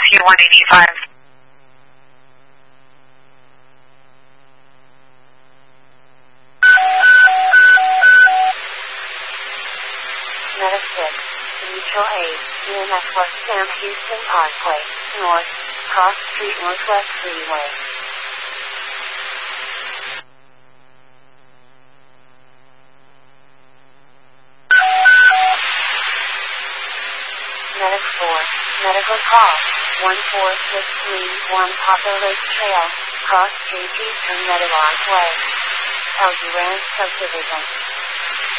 Matthew 185. Medic 6, Mutual Aid, EMS West Sam Houston Parkway, North, Cross Street Northwest Freeway. Medic 4, Medical Call, 14631 Poplar Lake Trail, Cross Street Eastern Meadowlark Way, El Duran Subdivision.